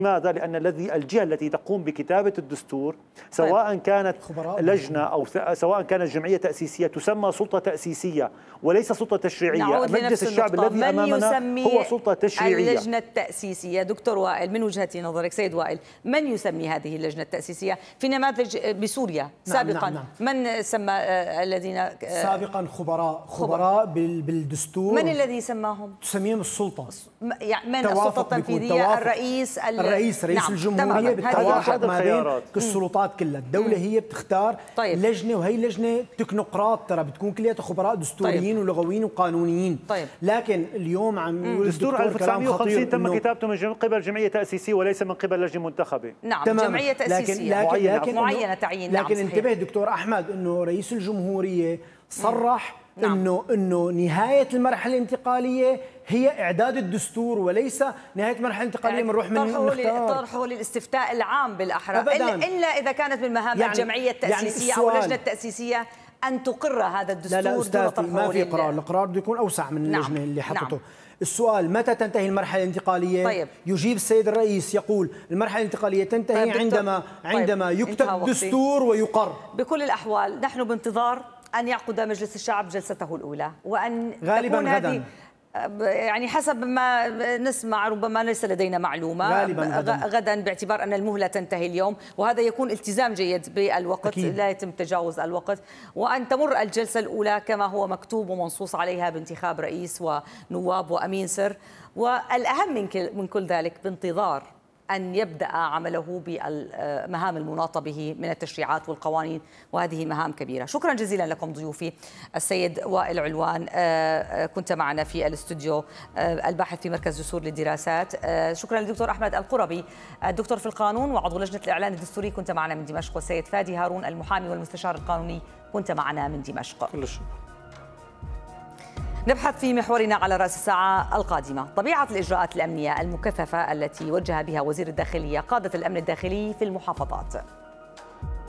لماذا؟ لأن الجهة التي تقوم بكتابة الدستور سواء كانت لجنة أو سواء كانت جمعية تأسيسية تسمى سلطة تأسيسية وليس سلطة تشريعية. مجلس الشعب الذي أمامنا هو سلطة تشريعية. اللجنة التأسيسية دكتور وائل، من وجهة نظرك سيد وائل، من يسمي هذه اللجنة التأسيسية؟ في نماذج بسوريا سابقا من سمى الذين سابقا خبراء بالدستور؟ من الذي سماهم؟ تسميهم السلطة. من السلطة التنفيذية؟ رئيس الجمهورية بالتوافق ما بين السلطات كلها. الدولة هي بتختار لجنة، وهي لجنة تكنوقراط ترى بتكون كلها خبراء دستوريين ولغويين وقانونيين. لكن اليوم عم دستور 1950 تم كتابته من قبل جمعية تأسيسية وليس من قبل لجنة منتخبة. نعم جمعية تأسيسية معينة تعيين. لكن انتبه دكتور أحمد أنه رئيس الجمهورية صرح انه نهايه المرحله الانتقاليه هي اعداد الدستور وليس نهايه المرحله الانتقاليه بنروح من طرحه للاستفتاء العام بالاحرى، الا اذا كانت من مهام الجمعيه التاسيسيه او اللجنه التاسيسيه ان تقر هذا الدستور. لا استاذ، ما في قرار، القرار بده يكون اوسع من اللجنه اللي حطته. السؤال متى تنتهي المرحله الانتقاليه؟ يجيب السيد الرئيس يقول المرحله الانتقاليه تنتهي عندما يكتب دستور ويقر. بكل الاحوال نحن بانتظار أن يعقد مجلس الشعب جلسته الأولى، وأن غالبا تكون هذه يعني حسب ما نسمع، ربما ليس لدينا معلومة، غدا باعتبار أن المهلة تنتهي اليوم، وهذا يكون التزام جيد بالوقت أكيد. لا يتم تجاوز الوقت، وأن تمر الجلسة الأولى كما هو مكتوب ومنصوص عليها بانتخاب رئيس ونواب وأمين سر. والأهم من كل ذلك بانتظار أن يبدأ عمله بالمهام المناطة به من التشريعات والقوانين، وهذه مهام كبيرة. شكرا جزيلا لكم ضيوفي السيد وائل علوان، كنت معنا في الاستوديو، الباحث في مركز جسور للدراسات. شكرا للدكتور أحمد القربي، الدكتور في القانون وعضو لجنة الإعلان الدستوري، كنت معنا من دمشق. والسيد فادي هارون المحامي والمستشار القانوني، كنت معنا من دمشق. كل الشكر. نبحث في محورنا على رأس الساعة القادمة طبيعة الإجراءات الأمنية المكثفة التي وجه بها وزير الداخلية قادة الأمن الداخلي في المحافظات.